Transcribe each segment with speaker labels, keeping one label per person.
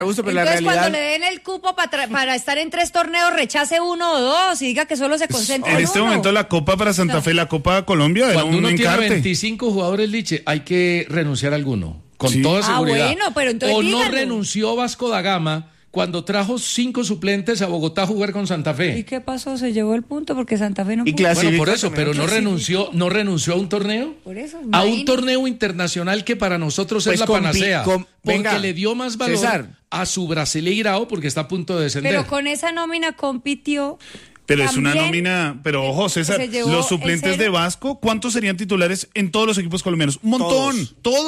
Speaker 1: Augusto, pero
Speaker 2: Entonces,
Speaker 1: la realidad...
Speaker 2: cuando le den el cupo para estar en 3 torneos, rechace 1 o 2 y diga que solo se concentra
Speaker 3: En
Speaker 2: en
Speaker 3: este
Speaker 2: uno.
Speaker 3: momento la Copa para Santa Fe, la Copa Colombia, era
Speaker 4: Cuando
Speaker 3: un
Speaker 4: uno tiene
Speaker 3: encarte.
Speaker 4: 25 jugadores, Liche, hay que renunciar a alguno, con
Speaker 3: Sí.
Speaker 4: toda seguridad.
Speaker 2: Bueno, pero entonces
Speaker 4: o no
Speaker 2: díganlo.
Speaker 4: renunció Vasco da Gama cuando trajo 5 suplentes a Bogotá a jugar con Santa
Speaker 2: ¿Y
Speaker 4: Fe.
Speaker 2: qué pasó? Se llevó el punto porque Santa Fe no
Speaker 1: Y
Speaker 2: pudo.
Speaker 1: clasificó
Speaker 4: Bueno, por eso,
Speaker 1: también.
Speaker 4: pero no renunció a un torneo.
Speaker 2: Por eso,
Speaker 4: A un
Speaker 2: imagínate.
Speaker 4: torneo internacional que para nosotros
Speaker 1: Pues
Speaker 4: es la panacea. Porque
Speaker 1: venga,
Speaker 4: le dio más valor
Speaker 1: César.
Speaker 4: a su Brasileirao porque está a punto de descender.
Speaker 2: Pero con esa nómina compitió.
Speaker 3: Pero es una
Speaker 2: también,
Speaker 3: nómina, pero ojo, César,
Speaker 2: se llevó
Speaker 3: los
Speaker 2: el
Speaker 3: suplentes
Speaker 2: cero.
Speaker 3: de Vasco, ¿cuántos serían titulares en todos los equipos colombianos? Un montón,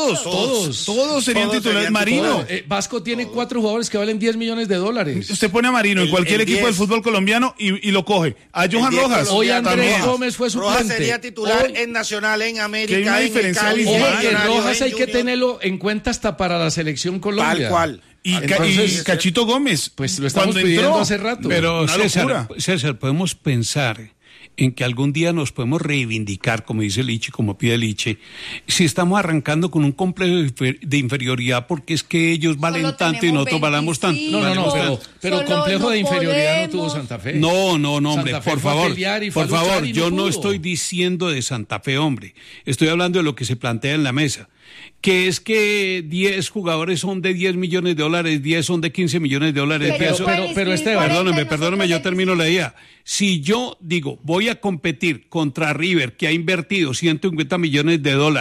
Speaker 3: todos serían
Speaker 5: Todos
Speaker 3: titulares.
Speaker 5: serían
Speaker 3: Marino,
Speaker 5: titulares.
Speaker 4: Vasco tiene 4 jugadores que valen $10 millones.
Speaker 3: usted pone a Marino en cualquier
Speaker 5: el
Speaker 3: equipo del
Speaker 5: 10.
Speaker 3: fútbol colombiano y lo coge. A Johan
Speaker 5: 10
Speaker 3: Rojas,
Speaker 4: Hoy Andrés
Speaker 3: también.
Speaker 4: Gómez fue
Speaker 5: Rojas
Speaker 4: suplente.
Speaker 5: sería titular
Speaker 4: Hoy-
Speaker 5: en Nacional, en América,
Speaker 3: Que hay una
Speaker 5: en el
Speaker 3: diferencia
Speaker 5: Cali,
Speaker 3: abismal.
Speaker 5: en
Speaker 4: Oye, que
Speaker 5: Millonarios,
Speaker 4: Rojas
Speaker 5: en
Speaker 4: hay que
Speaker 5: Junior.
Speaker 4: tenerlo en cuenta hasta para la selección Colombia.
Speaker 5: Tal cual.
Speaker 3: Y
Speaker 4: Entonces,
Speaker 3: Cachito Gómez.
Speaker 4: pues lo estamos
Speaker 3: cuando
Speaker 4: pidiendo
Speaker 3: entró,
Speaker 4: hace rato.
Speaker 6: Pero
Speaker 3: una locura.
Speaker 6: César, podemos pensar en que algún día nos podemos reivindicar, como dice Liche, como pide Liche, si estamos arrancando con un complejo de inferioridad porque es que ellos valen
Speaker 2: Solo
Speaker 6: tanto y
Speaker 2: tenemos
Speaker 6: nosotros valamos tanto.
Speaker 2: 25.
Speaker 4: No, pero
Speaker 2: Solo
Speaker 4: complejo de
Speaker 2: no
Speaker 4: inferioridad no
Speaker 2: podemos.
Speaker 4: tuvo Santa Fe.
Speaker 6: No, hombre,
Speaker 4: Santa Fe
Speaker 6: por
Speaker 4: fue a
Speaker 6: favor,
Speaker 4: pelear y fue
Speaker 6: por
Speaker 4: a luchar
Speaker 6: favor,
Speaker 4: y no
Speaker 6: yo no
Speaker 4: pudo.
Speaker 6: estoy diciendo de Santa Fe, hombre, estoy hablando de lo que se plantea en la mesa, que es que 10 jugadores son de $10 millones, 10 son de $15 millones.
Speaker 4: Pero Esteban,
Speaker 6: Perdóneme, yo termino la idea. Si yo digo, voy a competir contra River, que ha invertido $150 millones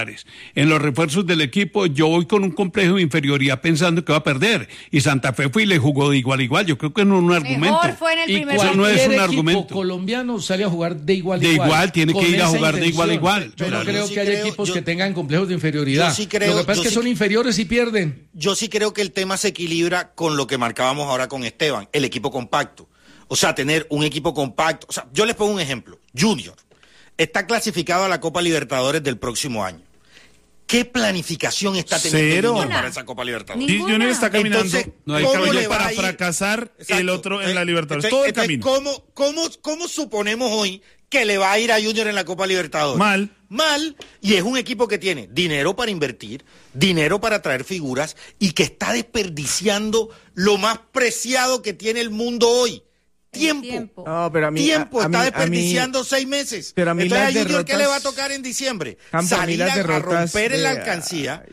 Speaker 6: en los refuerzos del equipo, yo voy con un complejo de inferioridad pensando que va a perder. Y Santa Fe fue y le jugó de igual a igual. Yo creo que no es un argumento.
Speaker 2: Mejor fue en el
Speaker 4: y
Speaker 2: primer
Speaker 6: Eso no es
Speaker 4: cualquier
Speaker 6: un
Speaker 4: equipo
Speaker 6: argumento.
Speaker 4: colombiano sale a jugar de igual a
Speaker 6: De
Speaker 4: igual.
Speaker 6: igual, tiene
Speaker 4: con
Speaker 6: que ir a
Speaker 4: esa
Speaker 6: jugar de igual a
Speaker 4: intención.
Speaker 6: igual.
Speaker 4: Yo no
Speaker 5: Claro.
Speaker 4: creo
Speaker 5: Yo sí
Speaker 4: que haya
Speaker 5: creo-
Speaker 4: equipos
Speaker 5: yo-
Speaker 4: que tengan complejos de inferioridad.
Speaker 5: yo sí creo-
Speaker 4: Lo que pasa
Speaker 5: yo
Speaker 4: es que
Speaker 5: sí-
Speaker 4: son inferiores y pierden.
Speaker 5: Yo sí creo que el tema se equilibra con lo que marcábamos ahora con Esteban, el equipo compacto. O sea, tener un equipo compacto. O sea, yo les pongo un ejemplo. Junior está clasificado a la Copa Libertadores del próximo año. ¿Qué planificación está teniendo
Speaker 3: Cero.
Speaker 5: Junior para esa Copa Libertadores?
Speaker 3: Y Junior está caminando
Speaker 5: Entonces,
Speaker 6: no hay
Speaker 5: ¿cómo
Speaker 6: camino
Speaker 5: le va
Speaker 3: para
Speaker 5: a ir?
Speaker 3: fracasar el
Speaker 5: Exacto.
Speaker 3: otro en la Libertadores.
Speaker 5: Entonces,
Speaker 3: Todo el camino.
Speaker 5: ¿Cómo suponemos hoy que le va a ir a Junior en la Copa Libertadores?
Speaker 3: Mal.
Speaker 5: Y es un equipo que tiene dinero para invertir, dinero para traer figuras y que está desperdiciando lo más preciado que tiene el mundo hoy. Tiempo.
Speaker 1: No, pero a mí...
Speaker 5: Tiempo,
Speaker 1: a mí-
Speaker 5: está desperdiciando 6 meses.
Speaker 1: Pero a mí
Speaker 5: Entonces,
Speaker 1: las
Speaker 5: ¿a Junior qué le va a
Speaker 1: derrotas-
Speaker 5: tocar en diciembre?
Speaker 1: Campo, a mí
Speaker 5: Salir
Speaker 1: las
Speaker 5: a
Speaker 1: derrotas
Speaker 5: romper
Speaker 1: de-
Speaker 5: la alcancía,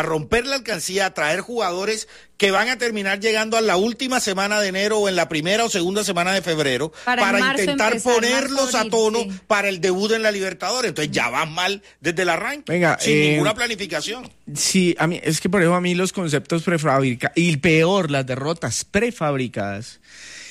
Speaker 5: a traer jugadores que van a terminar llegando a la última semana de enero o en la primera o segunda semana de febrero
Speaker 2: Para en marzo
Speaker 5: intentar
Speaker 2: empezar,
Speaker 5: ponerlos
Speaker 2: marzo,
Speaker 5: a
Speaker 2: abril,
Speaker 5: tono
Speaker 2: sí.
Speaker 5: para el debut en la Libertadores. Entonces ya van mal desde el arranque,
Speaker 1: Venga,
Speaker 5: sin ninguna planificación.
Speaker 1: Sí, a mí, es que por eso a mí los conceptos prefabricados, y peor, las derrotas prefabricadas,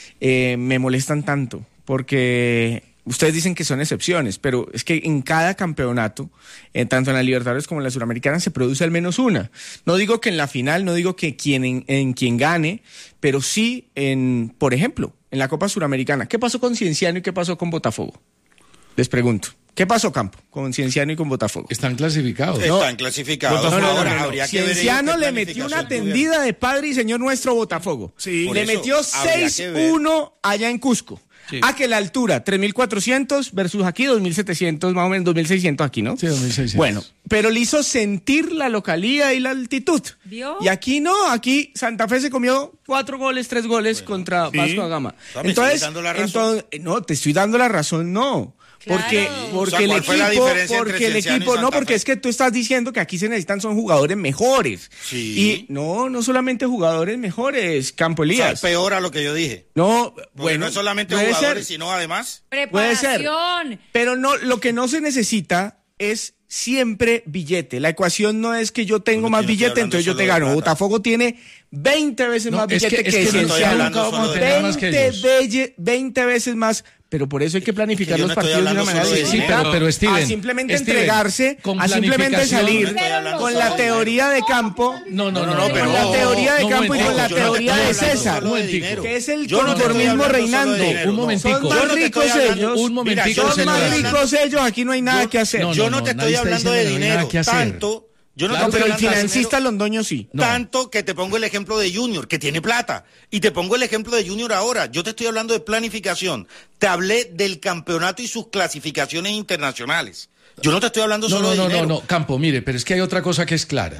Speaker 1: me molestan tanto, porque ustedes dicen que son excepciones, pero es que en cada campeonato, tanto en la Libertadores como en la Suramericana, se produce al menos una. No digo que en la final, no digo que en quien gane, pero sí por ejemplo, en la Copa Suramericana. ¿Qué pasó con Cienciano y qué pasó con Botafogo? Les pregunto. ¿Qué pasó, Campo, con Cienciano y con Botafogo?
Speaker 4: Están clasificados.
Speaker 5: Están clasificados.
Speaker 1: No.
Speaker 5: Habría que ver
Speaker 1: Cienciano
Speaker 5: ellos qué
Speaker 1: le metió una
Speaker 5: planificación
Speaker 1: tendida de Padre y Señor nuestro Botafogo.
Speaker 3: Sí.
Speaker 5: Por
Speaker 1: Le
Speaker 5: eso,
Speaker 1: metió
Speaker 5: habría que ver.
Speaker 1: 6-1 allá en Cusco.
Speaker 6: Sí.
Speaker 1: A que la altura, 3.400 versus aquí 2.700, más o menos 2.600 aquí, ¿no?
Speaker 4: Sí, 2.600.
Speaker 1: Bueno, pero le hizo sentir la localía y la altitud.
Speaker 2: ¿Vio?
Speaker 1: Y aquí no, aquí Santa Fe se comió 3 goles contra
Speaker 3: sí.
Speaker 1: Vasco da Gama.
Speaker 5: ¿Me sigues dando la razón?
Speaker 1: No, te estoy dando la razón, no.
Speaker 2: Claro.
Speaker 1: Porque
Speaker 5: O sea,
Speaker 1: el
Speaker 5: ¿cuál fue la
Speaker 1: equipo,
Speaker 5: diferencia entre
Speaker 1: porque el
Speaker 5: Cienciano y
Speaker 1: equipo, no,
Speaker 5: Santa
Speaker 1: porque
Speaker 5: Fe?
Speaker 1: es que tú estás diciendo que aquí se necesitan son jugadores mejores.
Speaker 5: Sí.
Speaker 1: Y no solamente jugadores mejores, Campo
Speaker 5: O sea,
Speaker 1: Elías.
Speaker 5: peor a lo que yo dije.
Speaker 1: No,
Speaker 5: Porque
Speaker 1: bueno,
Speaker 5: no es solamente
Speaker 1: puede
Speaker 5: jugadores,
Speaker 1: ser,
Speaker 5: sino además.
Speaker 1: puede ser.
Speaker 2: Preparación.
Speaker 1: Pero no, lo que no se necesita es siempre billete. La ecuación no es que yo tengo
Speaker 5: No,
Speaker 1: más
Speaker 5: yo no estoy
Speaker 1: billete,
Speaker 5: hablando
Speaker 1: entonces yo
Speaker 5: solo
Speaker 1: te
Speaker 5: de
Speaker 1: gano.
Speaker 5: plata.
Speaker 1: Botafogo tiene 20 veces
Speaker 4: No,
Speaker 1: más
Speaker 4: es
Speaker 1: billete
Speaker 4: que
Speaker 1: que
Speaker 4: no estoy
Speaker 1: Cienciano.
Speaker 5: hablando
Speaker 4: nunca vamos a
Speaker 5: solo de
Speaker 4: tener más que ellos.
Speaker 1: 20 veces más. Pero por eso hay que planificar
Speaker 5: yo
Speaker 1: los
Speaker 5: no estoy
Speaker 1: partidos de una
Speaker 5: hablando
Speaker 1: manera
Speaker 5: solo de
Speaker 1: distinta.
Speaker 5: dinero.
Speaker 4: pero Steven,
Speaker 1: a simplemente
Speaker 4: Steven,
Speaker 1: entregarse,
Speaker 4: con
Speaker 1: a simplemente
Speaker 4: planificación.
Speaker 1: salir
Speaker 5: estoy hablando
Speaker 1: con
Speaker 5: solo
Speaker 1: la
Speaker 5: de
Speaker 1: teoría de Campo.
Speaker 4: No,
Speaker 5: pero
Speaker 1: con la teoría de Campo y con la
Speaker 5: yo no te
Speaker 1: teoría
Speaker 5: estoy
Speaker 1: de
Speaker 5: hablando
Speaker 1: César,
Speaker 5: solo de dinero.
Speaker 1: que es el
Speaker 5: Yo no te estoy
Speaker 1: conformismo
Speaker 5: hablando
Speaker 1: reinando.
Speaker 5: solo de dinero,
Speaker 4: Un
Speaker 5: no.
Speaker 4: momentico.
Speaker 1: Son
Speaker 5: Yo
Speaker 1: más
Speaker 5: no te
Speaker 1: ricos
Speaker 5: estoy hablando-
Speaker 1: ellos.
Speaker 4: Un momentico,
Speaker 5: Mira,
Speaker 1: Son más
Speaker 4: señora.
Speaker 1: ricos ellos, aquí no hay nada que hacer.
Speaker 4: No,
Speaker 5: Yo no te estoy
Speaker 4: nadie está
Speaker 5: hablando de
Speaker 4: diciendo que no hay nada
Speaker 5: dinero.
Speaker 4: que hacer.
Speaker 5: Tanto. Yo no
Speaker 4: Claro,
Speaker 5: te
Speaker 1: pero
Speaker 5: estoy
Speaker 1: el
Speaker 5: hablando de
Speaker 1: financista
Speaker 5: dinero.
Speaker 1: Londoño sí.
Speaker 4: No.
Speaker 5: Tanto que te pongo el ejemplo de Junior, que tiene plata. Y te pongo el ejemplo de Junior ahora. Yo te estoy hablando de planificación. Te hablé del campeonato y sus clasificaciones internacionales. Yo no te estoy hablando solo de dinero.
Speaker 4: No, Campo, mire, pero es que hay otra cosa que es clara.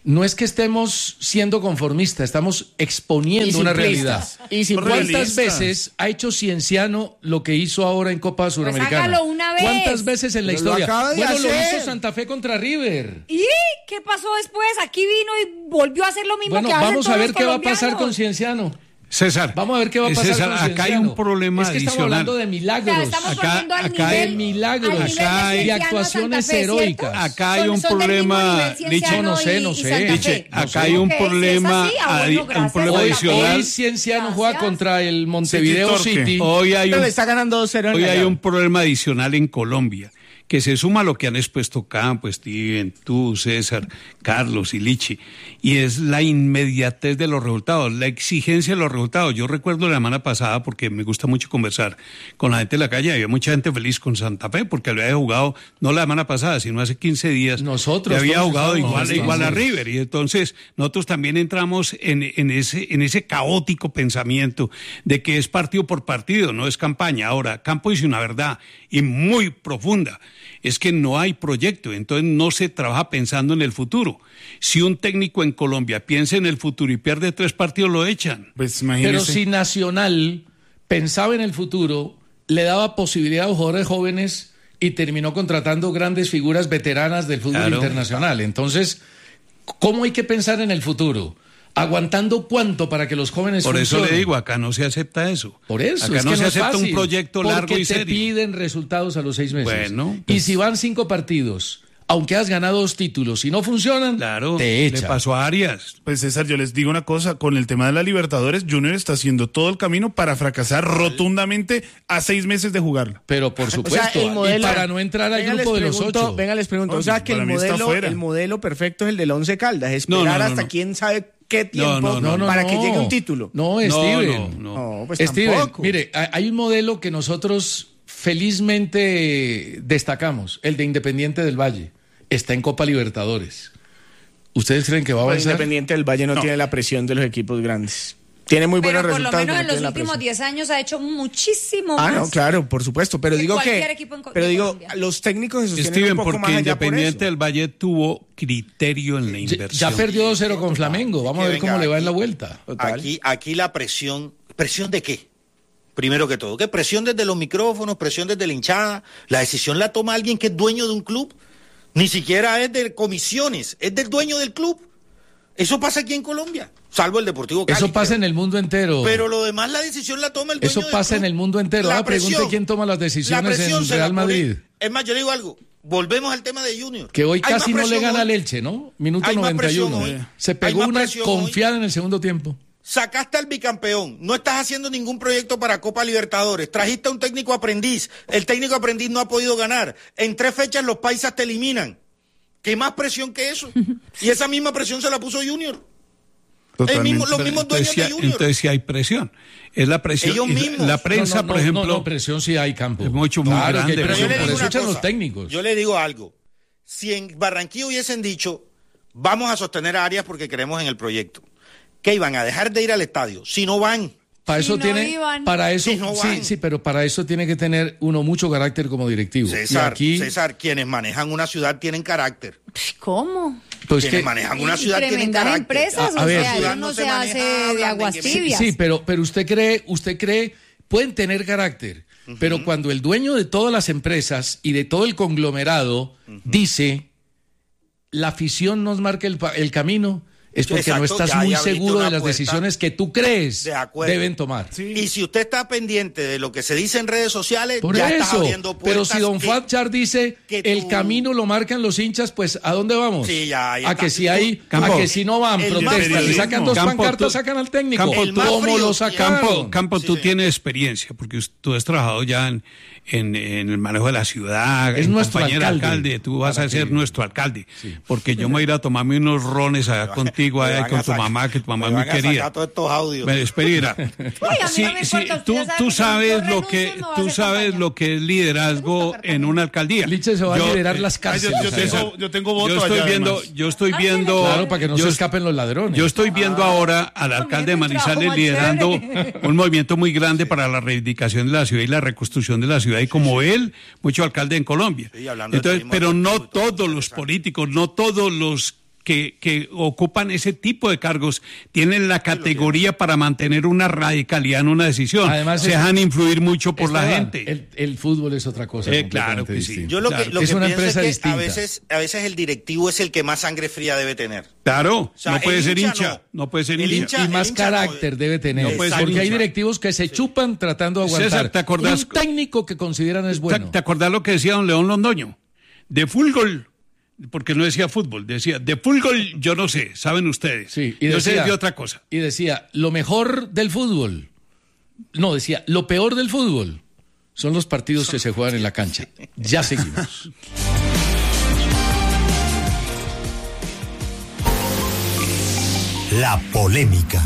Speaker 4: no es que estemos siendo conformistas, estamos exponiendo una realidad.
Speaker 1: Y
Speaker 4: ¿Cuántas veces ha hecho Cienciano lo que hizo ahora en Copa Suramericana?
Speaker 2: hágalo una vez.
Speaker 4: ¿Cuántas veces en la
Speaker 1: Lo
Speaker 4: historia?
Speaker 1: acaba de
Speaker 4: Bueno, lo
Speaker 1: hacer.
Speaker 4: hizo Santa Fe contra River.
Speaker 2: ¿Y qué pasó después? Aquí vino y volvió a hacer lo mismo
Speaker 4: Bueno,
Speaker 2: que hacen
Speaker 4: vamos a
Speaker 2: todos
Speaker 4: ver
Speaker 2: los
Speaker 4: qué va a pasar con
Speaker 2: colombianos.
Speaker 4: Cienciano.
Speaker 6: César.
Speaker 4: Vamos a ver qué va a pasar
Speaker 6: César,
Speaker 4: con
Speaker 6: acá hay
Speaker 4: Cienciano.
Speaker 6: un problema
Speaker 4: Es que estamos
Speaker 6: adicional.
Speaker 4: hablando de milagros.
Speaker 2: O sea, estamos
Speaker 6: Acá-
Speaker 2: volviendo al
Speaker 6: acá
Speaker 2: nivel,
Speaker 6: hay
Speaker 4: milagros,
Speaker 2: al nivel
Speaker 6: acá hay-
Speaker 2: de
Speaker 4: y
Speaker 2: Cienciano
Speaker 4: actuaciones
Speaker 2: Santa Fe, ¿cierto?
Speaker 4: heroicas.
Speaker 6: Acá hay un
Speaker 2: Son del mismo
Speaker 6: problema,
Speaker 2: nivel Cienciano
Speaker 4: no sé,
Speaker 2: y-
Speaker 4: no
Speaker 2: y
Speaker 4: sé.
Speaker 2: Santa Fe.
Speaker 6: Liche,
Speaker 4: No
Speaker 6: acá
Speaker 4: sé.
Speaker 6: hay un
Speaker 2: Ok, si es
Speaker 6: problema,
Speaker 2: así, bueno,
Speaker 6: un
Speaker 2: gracias,
Speaker 6: problema
Speaker 2: Santa Fe.
Speaker 6: adicional.
Speaker 4: Hoy Cienciano juega
Speaker 2: Gracias.
Speaker 4: contra el Montevideo
Speaker 3: Torque.
Speaker 4: City.
Speaker 6: Hoy hay
Speaker 1: Pero
Speaker 6: un
Speaker 1: le está ganando 2-0 en
Speaker 6: Hoy
Speaker 1: la
Speaker 6: hay
Speaker 1: llave.
Speaker 6: un problema adicional en Colombia, que se suma a lo que han expuesto Campo, Steven, tú, César, Carlos y Lichi, y es la inmediatez de los resultados, la exigencia de los resultados. Yo recuerdo la semana pasada, porque me gusta mucho conversar con la gente de la calle, había mucha gente feliz con Santa Fe, porque había jugado, no la semana pasada, sino hace 15 días,
Speaker 4: Nosotros
Speaker 6: le había
Speaker 4: todos
Speaker 6: jugado
Speaker 4: estábamos
Speaker 6: igual a
Speaker 4: bastante.
Speaker 6: River, y entonces nosotros también entramos en ese caótico pensamiento de que es partido por partido, no es campaña. Ahora, Campo dice una verdad, y muy profunda, es que no hay proyecto, entonces no se trabaja pensando en el futuro. Si un técnico en Colombia piensa en el futuro y pierde 3 partidos, lo echan.
Speaker 3: Pues imagínese.
Speaker 4: Pero si Nacional pensaba en el futuro, le daba posibilidad a los jugadores jóvenes y terminó contratando grandes figuras veteranas del fútbol
Speaker 6: Claro.
Speaker 4: internacional. Entonces, ¿cómo hay que pensar en el futuro? ¿Aguantando cuánto para que los jóvenes
Speaker 6: Por eso
Speaker 4: funcionen?
Speaker 6: le digo, acá no se acepta eso.
Speaker 4: Por eso,
Speaker 6: acá
Speaker 4: es
Speaker 6: no
Speaker 4: que
Speaker 6: se
Speaker 4: no es
Speaker 6: acepta
Speaker 4: fácil,
Speaker 6: un proyecto largo
Speaker 4: porque
Speaker 6: y
Speaker 4: te
Speaker 6: serio.
Speaker 4: piden resultados a los 6 meses.
Speaker 6: Bueno,
Speaker 4: y
Speaker 6: pues-
Speaker 4: si van 5 partidos, aunque has ganado 2 títulos y no funcionan,
Speaker 6: Claro,
Speaker 4: te
Speaker 6: le
Speaker 4: echan.
Speaker 6: pasó a Arias.
Speaker 3: Pues César, yo les digo una cosa, con el tema de la Libertadores, Junior está haciendo todo el camino para fracasar rotundamente a 6 meses de jugarla.
Speaker 4: Pero por
Speaker 1: O
Speaker 4: supuesto,
Speaker 1: sea, el modelo,
Speaker 4: y para no entrar al
Speaker 1: venga,
Speaker 4: grupo de
Speaker 1: les
Speaker 4: los
Speaker 1: pregunto,
Speaker 4: 8.
Speaker 1: Venga, les pregunto.
Speaker 3: No,
Speaker 1: O sea, que
Speaker 3: para mí está fuera.
Speaker 1: el modelo perfecto es el del Once Caldas.
Speaker 6: No,
Speaker 1: Esperar
Speaker 6: no,
Speaker 1: hasta
Speaker 6: no.
Speaker 1: quién sabe qué tiempo
Speaker 6: no,
Speaker 1: para que llegue un título.
Speaker 4: No, Steven.
Speaker 1: No, pues
Speaker 4: Steven,
Speaker 1: tampoco.
Speaker 4: mire, hay un modelo que nosotros felizmente destacamos, el de Independiente del Valle. Está en Copa Libertadores. ¿Ustedes creen que va a
Speaker 1: Pues
Speaker 4: avanzar?
Speaker 1: Independiente del Valle no tiene la presión de los equipos grandes. Tiene muy buenos
Speaker 2: Pero por lo
Speaker 1: resultados.
Speaker 2: menos
Speaker 1: pero
Speaker 2: en
Speaker 1: no
Speaker 2: los
Speaker 1: tiene la
Speaker 2: últimos
Speaker 1: presión.
Speaker 2: 10 años ha hecho muchísimo
Speaker 1: Ah,
Speaker 2: más.
Speaker 1: no, claro, por supuesto. Pero
Speaker 2: que
Speaker 1: digo
Speaker 2: cualquier
Speaker 1: que.
Speaker 2: equipo en
Speaker 1: Pero digo,
Speaker 2: Colombia.
Speaker 1: los técnicos se sostienen
Speaker 6: Steven,
Speaker 1: un poco más
Speaker 6: porque
Speaker 1: allá por
Speaker 6: Independiente
Speaker 1: eso.
Speaker 6: del Valle tuvo criterio en la
Speaker 4: Ya
Speaker 6: inversión.
Speaker 4: perdió 2-0 con Flamengo. Vamos a ver
Speaker 5: Venga,
Speaker 4: cómo le va en la
Speaker 5: aquí-
Speaker 4: vuelta.
Speaker 1: Total.
Speaker 5: Aquí la presión de qué? Primero que todo, ¿qué presión desde los micrófonos, presión desde la hinchada? La decisión la toma alguien que es dueño de un club. Ni siquiera es de comisiones, es del dueño del club. Eso pasa aquí en Colombia, salvo el Deportivo Cali.
Speaker 4: Eso pasa
Speaker 5: creo.
Speaker 4: en el mundo entero.
Speaker 5: Pero lo demás la decisión la toma el dueño
Speaker 4: Eso
Speaker 5: del
Speaker 4: pasa
Speaker 5: club.
Speaker 4: en el mundo entero.
Speaker 5: La
Speaker 4: Ahora pregunte
Speaker 5: presión-
Speaker 4: quién toma las
Speaker 5: la
Speaker 4: decisiones
Speaker 5: presión
Speaker 4: en
Speaker 5: se la
Speaker 4: Real
Speaker 5: pone-
Speaker 4: Madrid.
Speaker 5: Es más, yo le digo algo. Volvemos al tema de Junior.
Speaker 4: Que hoy
Speaker 5: Hay
Speaker 4: casi
Speaker 5: más
Speaker 4: no le
Speaker 5: presión
Speaker 4: gana
Speaker 5: hoy.
Speaker 4: al Elche, ¿no? Minuto
Speaker 5: Hay más presión
Speaker 4: 91.
Speaker 5: hoy.
Speaker 4: Se
Speaker 5: Hay
Speaker 4: pegó
Speaker 5: más
Speaker 4: una
Speaker 5: presión hoy.
Speaker 4: confiada en el segundo tiempo.
Speaker 5: Sacaste al bicampeón, no estás haciendo ningún proyecto para Copa Libertadores, trajiste a un técnico aprendiz, el técnico aprendiz no ha podido ganar, en 3 fechas los paisas te eliminan. ¿Qué más presión que eso? Y esa misma presión se la puso Junior.
Speaker 3: Totalmente.
Speaker 5: Los mismos dueños de Junior.
Speaker 6: Entonces sí hay presión. Es la presión.
Speaker 5: Ellos
Speaker 6: y
Speaker 5: mismos.
Speaker 6: La prensa, por ejemplo.
Speaker 4: No, presión sí hay, Campo.
Speaker 6: Es mucho, muy
Speaker 4: claro que hay
Speaker 6: grande.
Speaker 5: Pero yo
Speaker 4: presión,
Speaker 5: le
Speaker 4: por
Speaker 5: digo
Speaker 4: eso
Speaker 5: una
Speaker 4: echan
Speaker 5: cosa,
Speaker 4: los técnicos.
Speaker 5: Yo le digo algo. Si en Barranquilla hubiesen dicho, vamos a sostener a Arias porque creemos en el proyecto, ¿qué iban a dejar de ir al estadio? Si no van.
Speaker 4: Para
Speaker 2: Si
Speaker 4: eso
Speaker 2: no
Speaker 4: tiene,
Speaker 2: iban.
Speaker 4: para eso,
Speaker 5: Si no
Speaker 4: sí,
Speaker 5: van.
Speaker 4: sí, pero para eso tiene que tener uno mucho carácter como directivo.
Speaker 5: César,
Speaker 4: y aquí,
Speaker 5: César, quienes manejan una ciudad tienen carácter.
Speaker 2: ¿Cómo?
Speaker 4: pues
Speaker 5: Quienes
Speaker 4: que,
Speaker 5: manejan una
Speaker 2: Y
Speaker 5: ciudad tienen
Speaker 2: tremendas
Speaker 5: carácter.
Speaker 2: empresas,
Speaker 4: A
Speaker 2: o
Speaker 4: ver,
Speaker 2: sea,
Speaker 5: ciudad
Speaker 2: eso no
Speaker 5: no
Speaker 2: se
Speaker 5: se maneja,
Speaker 2: hace de
Speaker 5: hablan de
Speaker 2: aguas
Speaker 5: que-
Speaker 2: tibias.
Speaker 4: sí, pero usted cree, pueden tener carácter, pero cuando el dueño de todas las empresas y de todo el conglomerado dice, la afición nos marca el camino, es porque no
Speaker 5: Exacto,
Speaker 4: estás
Speaker 5: ya
Speaker 4: muy
Speaker 5: abriste
Speaker 4: seguro
Speaker 5: una
Speaker 4: de las
Speaker 5: puerta.
Speaker 4: decisiones que tú crees
Speaker 5: De acuerdo.
Speaker 4: deben tomar.
Speaker 5: Y si usted está pendiente de lo que se dice en redes sociales,
Speaker 4: Por
Speaker 5: ya estás
Speaker 4: eso,
Speaker 5: abriendo
Speaker 4: pero
Speaker 5: puertas.
Speaker 4: si don
Speaker 5: que-
Speaker 4: Fatchar dice
Speaker 5: que
Speaker 4: el
Speaker 5: tú-
Speaker 4: camino lo marcan los hinchas, pues ¿a dónde vamos?
Speaker 5: Sí, ya, ahí
Speaker 4: a
Speaker 5: está.
Speaker 4: que si hay,
Speaker 6: Campo,
Speaker 4: a que si no van,
Speaker 5: el
Speaker 4: protestan,
Speaker 3: más
Speaker 4: le sacan dos
Speaker 6: Campo,
Speaker 4: pancartas,
Speaker 6: tú-
Speaker 4: sacan al técnico.
Speaker 6: Campo,
Speaker 5: El más
Speaker 4: ¿Cómo
Speaker 5: frío,
Speaker 4: lo
Speaker 5: sí,
Speaker 4: sacaron?
Speaker 6: Campo,
Speaker 5: Sí,
Speaker 6: tú
Speaker 5: señor.
Speaker 6: tienes experiencia, porque tú has trabajado ya en el manejo de la ciudad,
Speaker 4: Es
Speaker 6: en
Speaker 4: nuestro
Speaker 6: compañero
Speaker 4: alcalde.
Speaker 6: tú vas a ser nuestro alcalde, porque yo me voy a ir a tomarme unos rones allá contigo,
Speaker 5: Me
Speaker 6: allá
Speaker 5: van
Speaker 6: con
Speaker 5: a
Speaker 6: tu
Speaker 5: sacar-
Speaker 6: mamá, que tu mamá es
Speaker 5: me
Speaker 6: muy
Speaker 5: van a sacar
Speaker 6: querida.
Speaker 5: todos estos audios.
Speaker 6: Espera,
Speaker 2: a mí no me importa, usted
Speaker 6: tú,
Speaker 2: ya sabe
Speaker 6: tú
Speaker 2: que
Speaker 6: sabes
Speaker 2: yo
Speaker 6: lo que
Speaker 2: renuncio, me voy a
Speaker 6: tú
Speaker 2: hacer
Speaker 6: sabes
Speaker 2: campaña.
Speaker 6: lo que es liderazgo en una alcaldía.
Speaker 4: Liche se va
Speaker 6: Yo,
Speaker 4: a liderar las
Speaker 3: Ay,
Speaker 4: cárceles.
Speaker 3: yo tengo voto
Speaker 6: yo estoy
Speaker 3: allá,
Speaker 6: viendo,
Speaker 3: además.
Speaker 6: yo estoy viendo,
Speaker 4: Claro, para que no
Speaker 6: yo,
Speaker 4: se escapen los ladrones.
Speaker 6: yo estoy viendo ahora al alcalde de
Speaker 2: un trabajo
Speaker 6: Manizales
Speaker 2: más
Speaker 6: liderando
Speaker 2: chévere.
Speaker 6: un movimiento muy grande para la reivindicación de la ciudad y la reconstrucción de la ciudad, y como él, mucho alcalde en Colombia.
Speaker 5: Sí, hablando de
Speaker 6: Entonces,
Speaker 5: turismo
Speaker 6: pero no
Speaker 5: deportivo y todo
Speaker 6: todos
Speaker 5: eso,
Speaker 6: los
Speaker 5: exacto.
Speaker 6: políticos, no todos los que ocupan ese tipo de cargos tienen la categoría para mantener una radicalidad en una decisión.
Speaker 4: Además,
Speaker 6: se dejan influir mucho por la
Speaker 4: Esteban,
Speaker 6: gente.
Speaker 4: El fútbol es otra cosa.
Speaker 6: Claro que sí.
Speaker 5: Yo lo que
Speaker 4: Es
Speaker 5: pienso
Speaker 4: una
Speaker 5: es
Speaker 4: empresa
Speaker 5: que
Speaker 4: distinta.
Speaker 5: a veces el directivo es el que más sangre fría debe tener.
Speaker 6: Claro,
Speaker 5: O sea,
Speaker 6: no puede
Speaker 5: el
Speaker 6: ser
Speaker 5: hincha
Speaker 6: hincha. No puede ser
Speaker 5: El
Speaker 6: hincha.
Speaker 5: hincha-
Speaker 4: Y más
Speaker 5: el hincha no-
Speaker 4: carácter debe tener.
Speaker 6: no puede ser
Speaker 4: porque hay
Speaker 6: hincha.
Speaker 4: directivos que se chupan tratando de aguantar.
Speaker 6: César, ¿te acordás?
Speaker 4: Un técnico que consideran es bueno.
Speaker 6: ¿Te acordás lo que decía don León Londoño? De fútbol, porque no decía fútbol, decía de fútbol yo no sé, saben ustedes.
Speaker 4: Sí, y
Speaker 6: yo sé
Speaker 4: decía-
Speaker 6: de otra cosa.
Speaker 4: Y decía, lo mejor del fútbol. No, decía, lo peor del fútbol son los partidos que se juegan en la cancha. Ya seguimos.
Speaker 7: La polémica.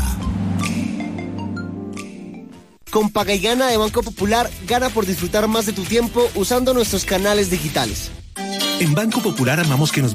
Speaker 8: Con Paga y Gana de Banco Popular, gana por disfrutar más de tu tiempo usando nuestros canales digitales.
Speaker 7: En Banco Popular amamos que nos